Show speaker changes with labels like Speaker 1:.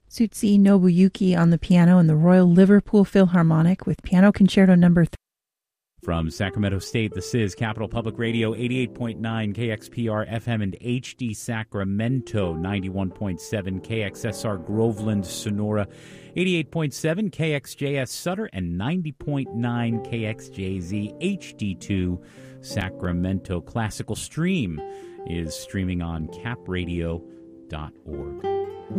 Speaker 1: Tsutsi Nobuyuki on the piano and the Royal Liverpool Philharmonic with Piano Concerto No. 3.
Speaker 2: From Sacramento State, this is Capital Public Radio, 88.9 KXPR FM and HD Sacramento, 91.7 KXSR Groveland, Sonora, 88.7 KXJS Sutter, and 90.9 KXJZ HD2 Sacramento. Classical Stream is streaming on capradio.org.